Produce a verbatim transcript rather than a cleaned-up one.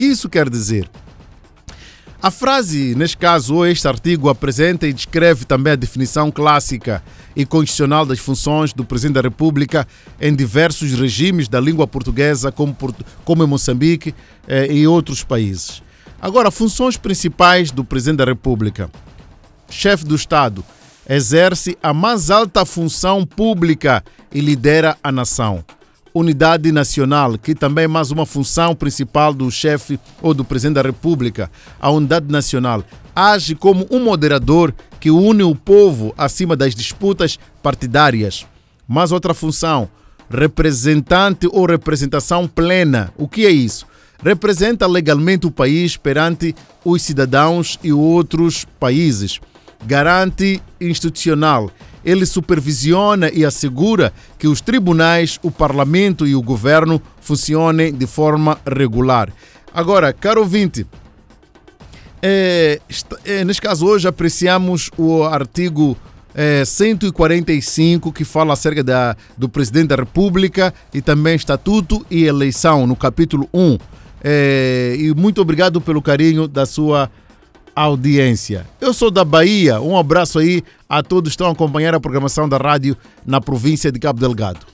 Isso quer dizer, a frase, neste caso, ou este artigo, apresenta e descreve também a definição clássica e constitucional das funções do Presidente da República em diversos regimes da língua portuguesa, como, como em Moçambique eh, e outros países. Agora, funções principais do Presidente da República. Chefe do Estado exerce a mais alta função pública e lidera a nação. Unidade nacional, que também é mais uma função principal do chefe ou do Presidente da República. A unidade nacional age como um moderador que une o povo acima das disputas partidárias. Mais outra função, representante ou representação plena. O que é isso? Representa legalmente o país perante os cidadãos e outros países. Garante institucional. Ele supervisiona e assegura que os tribunais, o parlamento e o governo funcionem de forma regular. Agora, caro ouvinte, é, é, neste caso hoje apreciamos o artigo é, cento e quarenta e cinco que fala acerca da, do Presidente da República e também Estatuto e Eleição no capítulo um. É, e muito obrigado pelo carinho da sua audiência. Eu sou da Bahia, um abraço aí a todos que estão a acompanhar a programação da rádio na província de Cabo Delgado.